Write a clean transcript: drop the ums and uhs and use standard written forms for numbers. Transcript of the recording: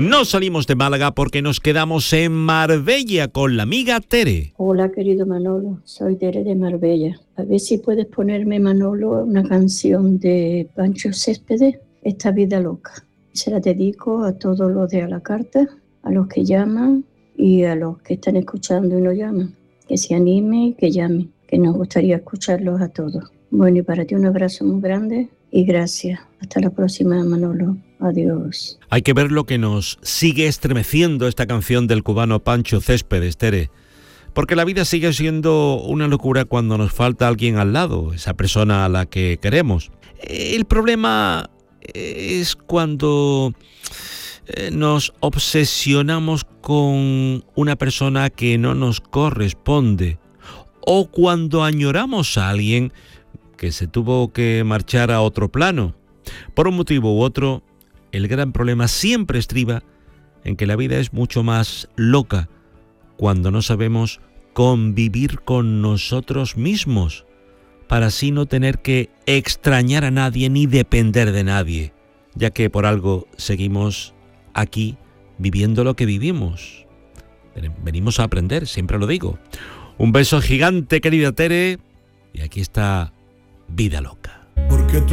No salimos de Málaga porque nos quedamos en Marbella con la amiga Tere. Hola, querido Manolo, soy Tere de Marbella. A ver si puedes ponerme, Manolo, una canción de Pancho Céspedes, Esta vida loca. Se la dedico a todos los de A la Carta, a los que llaman y a los que están escuchando y no llaman. Que se animen y que llamen, que nos gustaría escucharlos a todos. Bueno, y para ti un abrazo muy grande y gracias. Hasta la próxima, Manolo. Adiós. Hay que ver lo que nos sigue estremeciendo esta canción del cubano Pancho Céspedes, Tere. Porque la vida sigue siendo una locura cuando nos falta alguien al lado, esa persona a la que queremos. El problema es cuando nos obsesionamos con una persona que no nos corresponde, o cuando añoramos a alguien que se tuvo que marchar a otro plano. Por un motivo u otro, el gran problema siempre estriba en que la vida es mucho más loca cuando no sabemos convivir con nosotros mismos, para así no tener que extrañar a nadie ni depender de nadie, ya que por algo seguimos aquí viviendo lo que vivimos. Venimos a aprender, siempre lo digo. Un beso gigante, querida Tere, y aquí está Vida Loca. Porque tú